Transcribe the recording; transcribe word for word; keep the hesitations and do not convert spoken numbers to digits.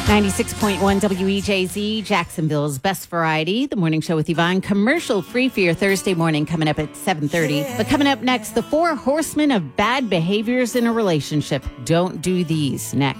ninety-six point one W E J Z, Jacksonville's best variety. The morning show with Yvonne, commercial free for your Thursday morning, coming up at seven thirty. But coming up next, the four horsemen of bad behaviors in a relationship. Don't do these next.